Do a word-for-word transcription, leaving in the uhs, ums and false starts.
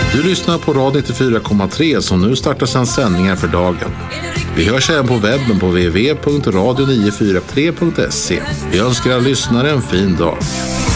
Du lyssnar på Radio nittiofyra komma tre som nu startar sina sändningar för dagen. Vi hörs även på webben på w w w punkt radio nio fyra tre punkt se. Vi önskar lyssnare en fin dag.